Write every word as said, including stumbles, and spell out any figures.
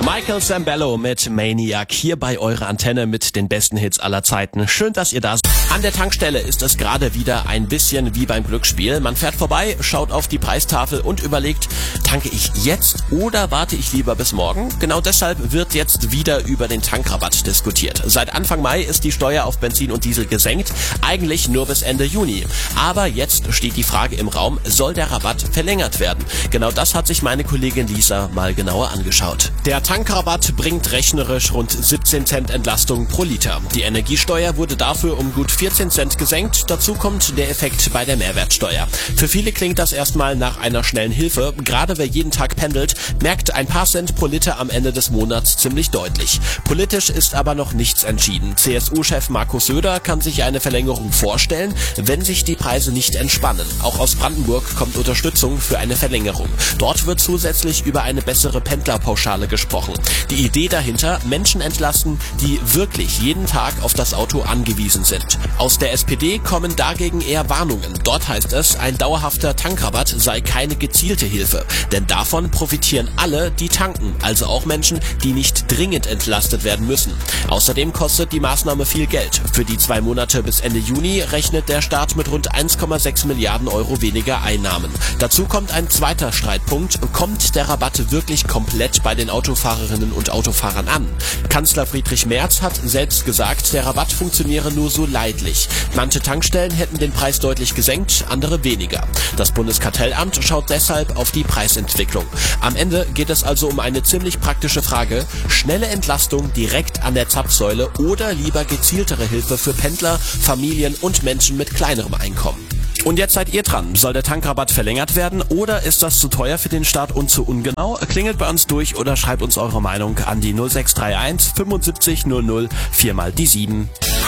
Michael Sambello mit Maniac hier bei eurer Antenne mit den besten Hits aller Zeiten. Schön, dass ihr da seid. An der Tankstelle ist es gerade wieder ein bisschen wie beim Glücksspiel. Man fährt vorbei, schaut auf die Preistafel und überlegt, tanke ich jetzt oder warte ich lieber bis morgen? Genau deshalb wird jetzt wieder über den Tankrabatt diskutiert. Seit Anfang Mai ist die Steuer auf Benzin und Diesel gesenkt, eigentlich nur bis Ende Juni. Aber jetzt steht die Frage im Raum, soll der Rabatt verlängert werden? Genau das hat sich meine Kollegin Lisa mal genauer angeschaut. Der Tankrabatt bringt rechnerisch rund siebzehn Cent Entlastung pro Liter. Die Energiesteuer wurde dafür um gut vierzehn Cent gesenkt. Dazu kommt der Effekt bei der Mehrwertsteuer. Für viele klingt das erstmal nach einer schnellen Hilfe. Gerade wer jeden Tag pendelt, merkt ein paar Cent pro Liter am Ende des Monats ziemlich deutlich. Politisch ist aber noch nichts entschieden. C S U-Chef Markus Söder kann sich eine Verlängerung vorstellen, wenn sich die Preise nicht entspannen. Auch aus Brandenburg kommt Unterstützung für eine Verlängerung. Dort wird zusätzlich über eine bessere Pendlerpauschale gesprochen. Die Idee dahinter, Menschen entlasten, die wirklich jeden Tag auf das Auto angewiesen sind. Aus der S P D kommen dagegen eher Warnungen. Dort heißt es, ein dauerhafter Tankrabatt sei keine gezielte Hilfe. Denn davon profitieren alle, die tanken, also auch Menschen, die nicht dringend entlastet werden müssen. Außerdem kostet die Maßnahme viel Geld. Für die zwei Monate bis Ende Juni rechnet der Staat mit rund eins Komma sechs Milliarden Euro weniger Einnahmen. Dazu kommt ein zweiter Streitpunkt. Kommt der Rabatt wirklich komplett bei den Autofahrerinnen und Autofahrern an? Kanzler Friedrich Merz hat selbst gesagt, der Rabatt funktioniere nur so leidlich. Manche Tankstellen hätten den Preis deutlich gesenkt, andere weniger. Das Bundeskartellamt schaut deshalb auf die Preisentwicklung. Am Ende geht es also um eine ziemlich praktische Frage. Schnelle Entlastung direkt an der Zapfsäule oder lieber gezieltere Hilfe für Pendler, Familien und Menschen mit kleinerem Einkommen. Und jetzt seid ihr dran. Soll der Tankrabatt verlängert werden oder ist das zu teuer für den Staat und zu ungenau? Klingelt bei uns durch oder schreibt uns eure Meinung an die null sechs drei eins fünfundsiebzig null null vier mal die sieben.